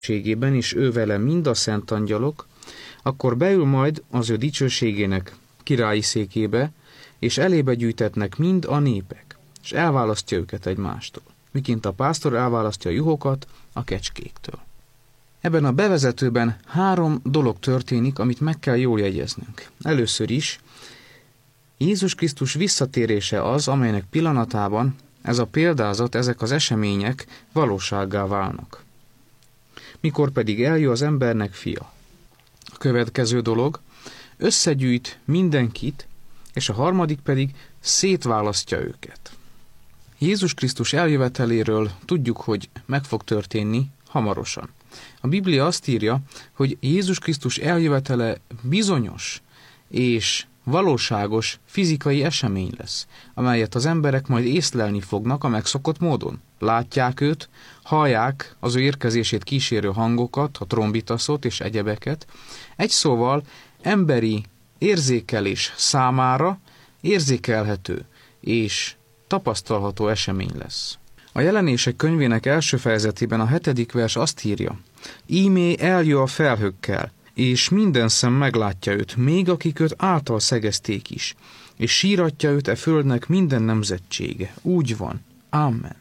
dicsőségében, és ő vele mind a szent angyalok, akkor beül majd az ő dicsőségének királyi székébe, és elébe gyűjtetnek mind a népek, és elválasztja őket egymástól, miként a pásztor elválasztja a juhokat a kecskéktől. Ebben a bevezetőben 3 dolog történik, amit meg kell jól jegyeznünk. Először is Jézus Krisztus visszatérése az, amelynek pillanatában ez a példázat, ezek az események valósággá válnak. Mikor pedig eljön az embernek fia. A következő dolog, összegyűjt mindenkit, és a harmadik pedig szétválasztja őket. Jézus Krisztus eljöveteléről tudjuk, hogy meg fog történni hamarosan. A Biblia azt írja, hogy Jézus Krisztus eljövetele bizonyos és valóságos fizikai esemény lesz, amelyet az emberek majd észlelni fognak a megszokott módon. Látják őt, hallják az ő érkezését kísérő hangokat, a trombitaszot és egyebeket. Egy szóval emberi érzékelés számára érzékelhető és tapasztalható esemény lesz. A Jelenések könyvének első fejezetében a 7. vers azt írja: Íme eljö a felhőkkel, és minden szem meglátja őt, még akik őt által szegezték is, és síratja őt e földnek minden nemzetsége. Úgy van. Amen.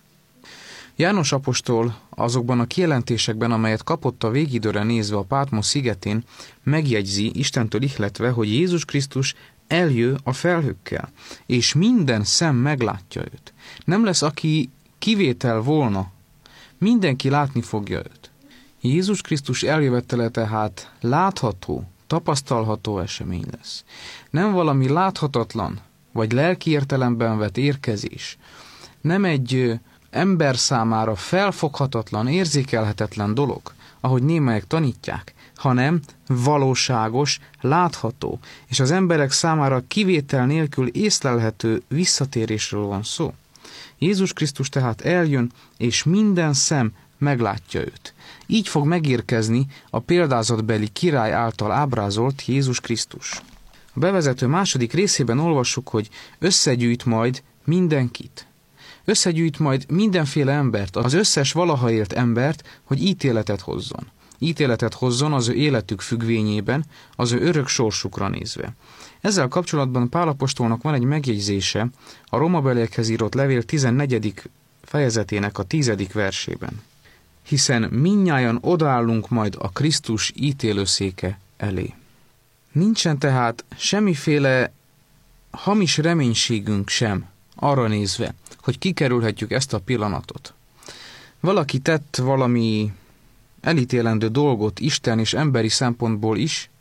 János apostol azokban a kijelentésekben, amelyet kapott a végidőre nézve a Pátmos szigetén, megjegyzi Istentől ihletve, hogy Jézus Krisztus eljö a felhőkkel, és minden szem meglátja őt. Nem lesz, aki kivétel volna, mindenki látni fogja őt. Jézus Krisztus eljövetele tehát látható, tapasztalható esemény lesz. Nem valami láthatatlan, vagy lelki értelemben vett érkezés. Nem egy ember számára felfoghatatlan, érzékelhetetlen dolog, ahogy némelyek tanítják, hanem valóságos, látható, és az emberek számára kivétel nélkül észlelhető visszatérésről van szó. Jézus Krisztus tehát eljön, és minden szem meglátja őt. Így fog megérkezni a példázatbeli király által ábrázolt Jézus Krisztus. A bevezető második részében olvassuk, hogy összegyűjt majd mindenkit. Összegyűjt majd mindenféle embert, az összes valaha élt embert, hogy ítéletet hozzon. Ítéletet hozzon az ő életük függvényében, az ő örök sorsukra nézve. Ezzel kapcsolatban Pál apostolnak van egy megjegyzése a Rómabeliekhez írott levél 14. fejezetének a 10. versében. Hiszen mindnyájan odaállunk majd a Krisztus ítélőszéke elé. Nincsen tehát semmiféle hamis reménységünk sem arra nézve, hogy kikerülhetjük ezt a pillanatot. Valaki tett valami elítélendő dolgot Isten és emberi szempontból is,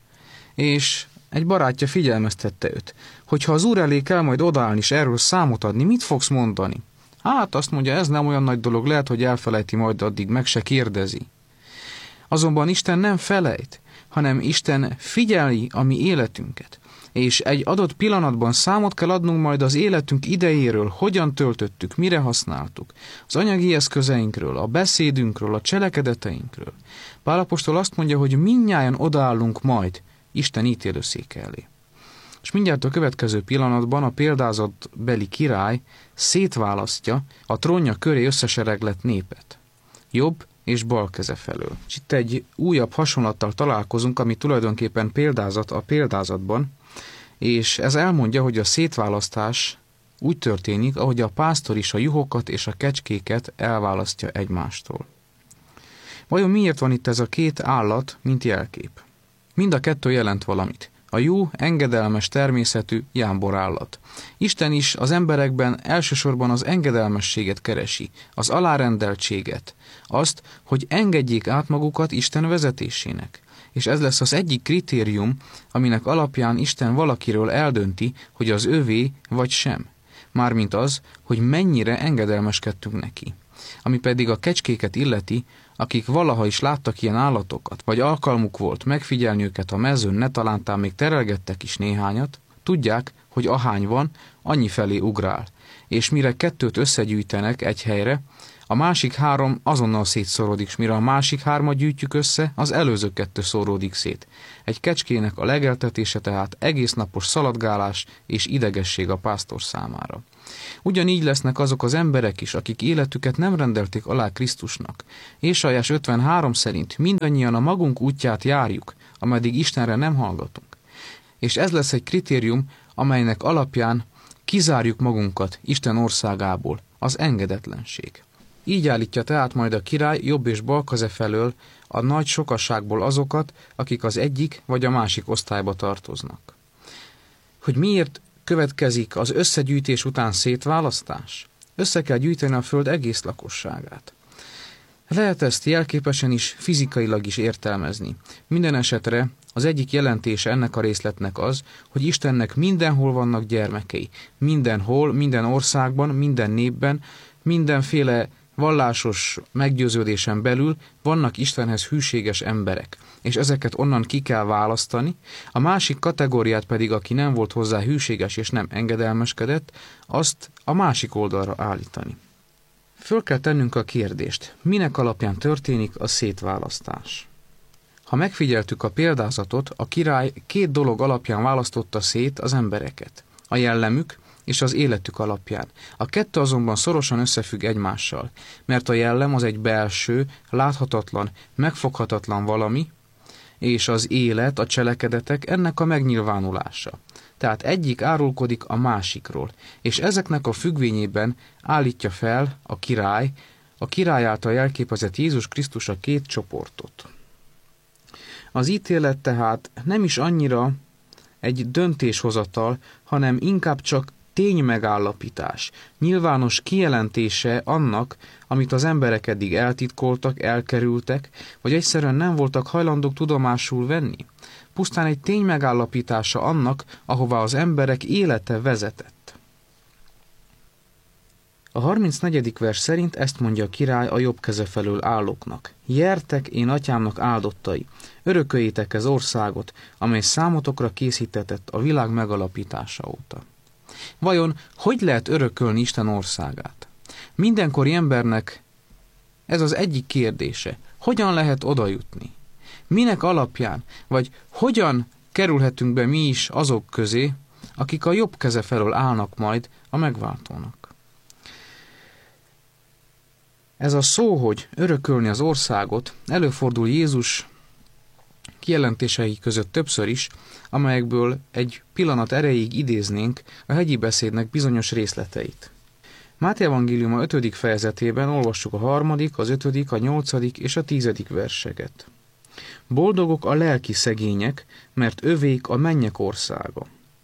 és egy barátja figyelmeztette őt, hogy ha az Úr elé kell majd odaállni és erről számot adni, mit fogsz mondani? Hát azt mondja, ez nem olyan nagy dolog, lehet, hogy elfelejti, majd addig meg se kérdezi. Azonban Isten nem felejt, hanem Isten figyeli a mi életünket, és egy adott pillanatban számot kell adnunk majd az életünk idejéről, hogyan töltöttük, mire használtuk, az anyagi eszközeinkről, a beszédünkről, a cselekedeteinkről. Pál apostol azt mondja, hogy mindnyájan odaállunk majd Isten ítélőszéke elé. És mindjárt a következő pillanatban a példázatbeli király szétválasztja a trónja köré összesereglett népet, jobb és bal keze felől. És itt egy újabb hasonlattal találkozunk, ami tulajdonképpen példázat a példázatban, és ez elmondja, hogy a szétválasztás úgy történik, ahogy a pásztor is a juhokat és a kecskéket elválasztja egymástól. Vajon miért van itt ez a 2 állat, mint jelkép? Mind a 2 jelent valamit. A jó, engedelmes természetű jámborállat. Isten is az emberekben elsősorban az engedelmességet keresi, az alárendeltséget, azt, hogy engedjék át magukat Isten vezetésének. És ez lesz az egyik kritérium, aminek alapján Isten valakiről eldönti, hogy az övé vagy sem. Mármint az, hogy mennyire engedelmeskedtünk neki. Ami pedig a kecskéket illeti, akik valaha is láttak ilyen állatokat, vagy alkalmuk volt megfigyelni őket a mezőn, ne talántán még terelgettek is néhányat, tudják, hogy ahány van, annyi felé ugrál, és mire 2 összegyűjtenek egy helyre, a másik 3 azonnal szétszóródik, és mire a másik 3 gyűjtjük össze, az előző 2 szóródik szét. Egy kecskének a legeltetése tehát egész napos szaladgálás és idegesség a pásztor számára. Ugyanígy lesznek azok az emberek is, akik életüket nem rendelték alá Krisztusnak. Ézsaiás 53 szerint mindannyian a magunk útját járjuk, ameddig Istenre nem hallgatunk. És ez lesz egy kritérium, amelynek alapján kizárjuk magunkat Isten országából, az engedetlenség. Így állítja tehát majd a király jobb és bal keze felől a nagy sokasságból azokat, akik az egyik vagy a másik osztályba tartoznak. Hogy miért következik az összegyűjtés után szétválasztás? Össze kell gyűjteni a föld egész lakosságát. Lehet ezt jelképesen is, fizikailag is értelmezni. Minden esetre az egyik jelentése ennek a részletnek az, hogy Istennek mindenhol vannak gyermekei. Mindenhol, minden országban, minden népben, mindenféle vallásos meggyőződésen belül vannak Istenhez hűséges emberek, és ezeket onnan ki kell választani, a másik kategóriát pedig, aki nem volt hozzá hűséges és nem engedelmeskedett, azt a másik oldalra állítani. Föl kell tennünk a kérdést, minek alapján történik a szétválasztás. Ha megfigyeltük a példázatot, a király két dolog alapján választotta szét az embereket, a jellemük és az életük alapján. A kettő azonban szorosan összefügg egymással, mert a jellem az egy belső, láthatatlan, megfoghatatlan valami, és az élet, a cselekedetek ennek a megnyilvánulása. Tehát egyik árulkodik a másikról, és ezeknek a függvényében állítja fel a király által jelképezett Jézus Krisztus a két csoportot. Az ítélet tehát nem is annyira egy döntéshozatal, hanem inkább csak ténymegállapítás, nyilvános kijelentése annak, amit az emberek eddig eltitkoltak, elkerültek, vagy egyszerűen nem voltak hajlandók tudomásul venni. Pusztán egy ténymegállapítása annak, ahová az emberek élete vezetett. A 34. vers szerint ezt mondja a király a jobb keze felől állóknak. Jertek, én atyámnak áldottai, örököljétek az országot, amely számotokra készítetett a világ megalapítása óta. Vajon hogy lehet örökölni Isten országát? Mindenkori embernek ez az egyik kérdése. Hogyan lehet odajutni? Minek alapján? Vagy hogyan kerülhetünk be mi is azok közé, akik a jobb keze felől állnak majd a megváltónak? Ez a szó, hogy örökölni az országot, előfordul Jézus kijelentései között többször is, amelyekből egy pillanat erejéig idéznénk a hegyi beszédnek bizonyos részleteit. Máté evangéliuma 5. fejezetében olvassuk a 3., az 5., a 8. és a 10. verseket. Boldogok a lelki szegények, mert övék a mennyek országa.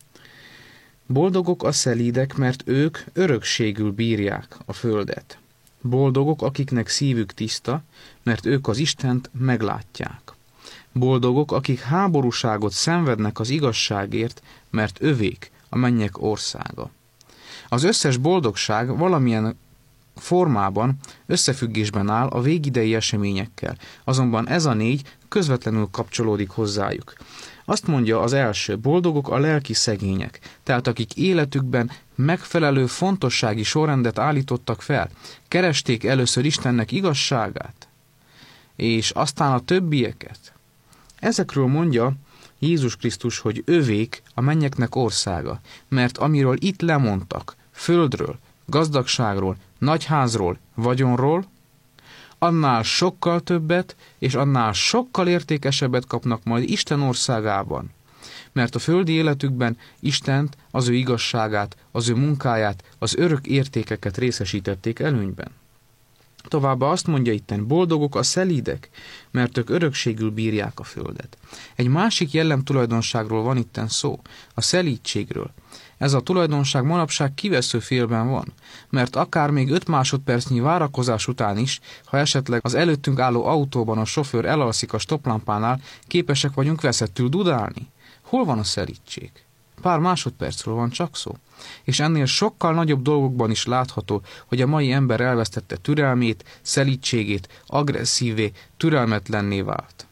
Boldogok a szelídek, mert ők örökségül bírják a földet. Boldogok, akiknek szívük tiszta, mert ők az Istent meglátják. Boldogok, akik háborúságot szenvednek az igazságért, mert övék a mennyek országa. Az összes boldogság valamilyen formában összefüggésben áll a végidei eseményekkel, azonban ez a 4 közvetlenül kapcsolódik hozzájuk. Azt mondja az első, boldogok a lelki szegények, tehát akik életükben megfelelő fontossági sorrendet állítottak fel, keresték először Istennek igazságát, és aztán a többieket. Ezekről mondja Jézus Krisztus, hogy övék a mennyeknek országa, mert amiről itt lemondtak, földről, gazdagságról, nagyházról, vagyonról, annál sokkal többet, és annál sokkal értékesebbet kapnak majd Isten országában. Mert a földi életükben Istent, az ő igazságát, az ő munkáját, az örök értékeket részesítették előnyben. Továbbá azt mondja itten, boldogok a szelídek, mert ők örökségül bírják a földet. Egy másik jellemtulajdonságról van itten szó, a szelídségről. Ez a tulajdonság manapság kivesző félben van, mert akár még 5 másodpercnyi várakozás után is, ha esetleg az előttünk álló autóban a sofőr elalszik a stoplámpánál, képesek vagyunk veszettül dudálni. Hol van a szelídség? Pár másodpercről van csak szó. És ennél sokkal nagyobb dolgokban is látható, hogy a mai ember elvesztette türelmét, szelídségét, agresszívé, türelmetlenné vált.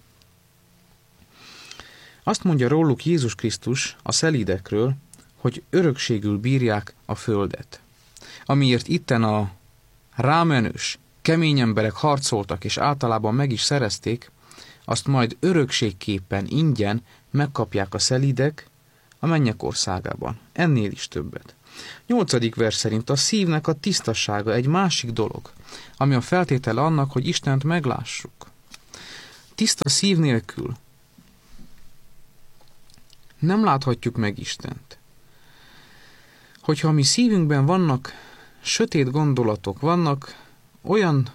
Azt mondja róluk Jézus Krisztus a szelídekről, hogy örökségül bírják a földet. Amiért itten a rámenős, kemény emberek harcoltak és általában meg is szerezték, azt majd örökségképpen ingyen megkapják a szelídek a mennyek országában. Ennél is többet. 8. vers szerint a szívnek a tisztasága egy másik dolog, ami a feltétele annak, hogy Istent meglássuk. Tiszta szív nélkül nem láthatjuk meg Istent. Hogyha a mi szívünkben vannak sötét gondolatok, vannak olyan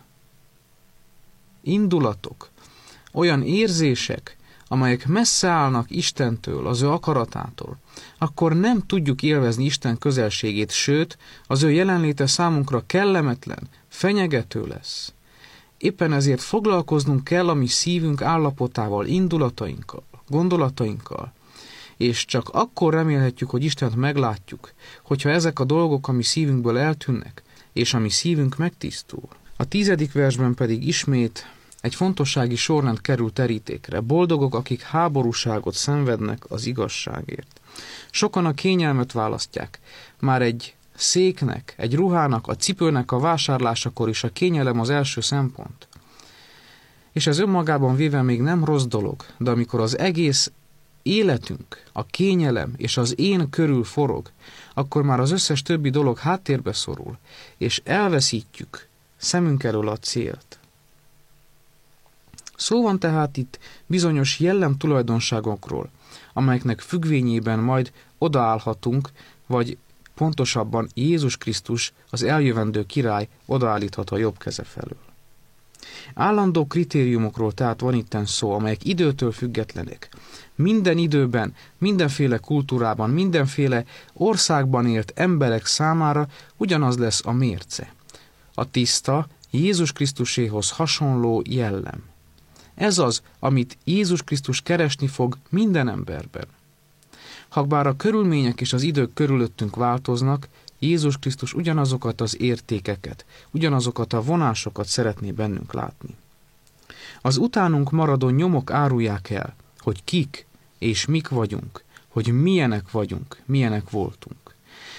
indulatok, olyan érzések, amelyek messze állnak Istentől, az ő akaratától, akkor nem tudjuk élvezni Isten közelségét, sőt, az ő jelenléte számunkra kellemetlen, fenyegető lesz. Éppen ezért foglalkoznunk kell a mi szívünk állapotával, indulatainkkal, gondolatainkkal, és csak akkor remélhetjük, hogy Istent meglátjuk, hogyha ezek a dolgok a mi szívünkből eltűnnek, és a mi szívünk megtisztul. A 10. versben pedig ismét egy fontossági sorrend kerül terítékre. Boldogok, akik háborúságot szenvednek az igazságért. Sokan a kényelmet választják. Már egy széknek, egy ruhának, a cipőnek a vásárlásakor is a kényelem az első szempont. És ez önmagában véve még nem rossz dolog, de amikor az egész életünk, a kényelem és az én körül forog, akkor már az összes többi dolog háttérbe szorul, és elveszítjük szemünk elől a célt. Szó van tehát itt bizonyos jellemtulajdonságokról, amelyeknek függvényében majd odaállhatunk, vagy pontosabban Jézus Krisztus, az eljövendő király odaállíthat a jobb keze felől. Állandó kritériumokról tehát van itten szó, amelyek időtől függetlenek. Minden időben, mindenféle kultúrában, mindenféle országban élt emberek számára ugyanaz lesz a mérce. A tiszta, Jézus Krisztuséhoz hasonló jellem. Ez az, amit Jézus Krisztus keresni fog minden emberben. Habár a körülmények és az idők körülöttünk változnak, Jézus Krisztus ugyanazokat az értékeket, ugyanazokat a vonásokat szeretné bennünk látni. Az utánunk maradó nyomok árulják el, hogy kik és mik vagyunk, hogy milyenek vagyunk, milyenek voltunk.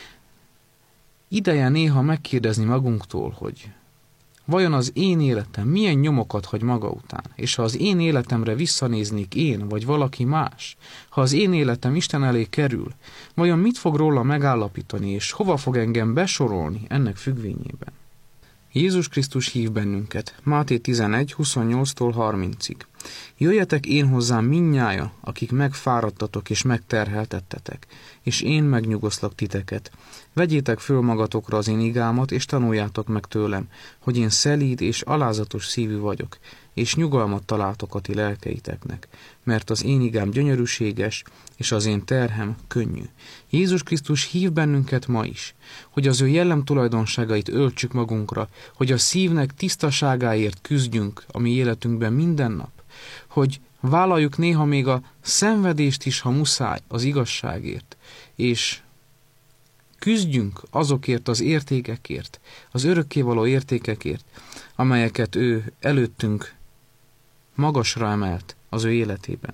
Ideje néha megkérdezni magunktól, hogy vajon az én életem milyen nyomokat hagy maga után, és ha az én életemre visszanéznék én, vagy valaki más, ha az én életem Isten elé kerül, vajon mit fog róla megállapítani, és hova fog engem besorolni ennek függvényében? Jézus Krisztus hív bennünket, Máté 11, 28-tól 30-ig. Jöjjetek én hozzám mindnyájan, akik megfáradtatok és megterheltettetek, és én megnyugoszlak titeket. Vegyétek föl magatokra az én igámat, és tanuljátok meg tőlem, hogy én szelíd és alázatos szívű vagyok, és nyugalmat találtok a ti lelkeiteknek, mert az én igám gyönyörűséges, és az én terhem könnyű. Jézus Krisztus hív bennünket ma is, hogy az ő jellem tulajdonságait öltsük magunkra, hogy a szívnek tisztaságáért küzdjünk a mi életünkben minden nap, hogy vállaljuk néha még a szenvedést is, ha muszáj, az igazságért, és küzdjünk azokért az értékekért, az örökkévaló értékekért, amelyeket ő előttünk magasra emelt az ő életében.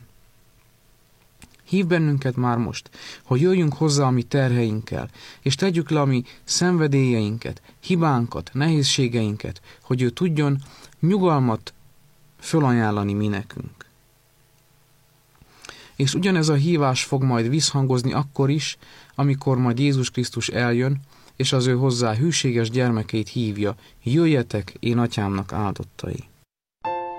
Hív bennünket már most, hogy jöjjünk hozzá a mi terheinkkel, és tegyük le a mi szenvedélyeinket, hibánkat, nehézségeinket, hogy ő tudjon nyugalmat fölajánlani mi nekünk. És ugyanez a hívás fog majd visszhangozni akkor is, amikor majd Jézus Krisztus eljön, és az ő hozzá hűséges gyermekeit hívja, jöjjetek, én atyámnak áldottai.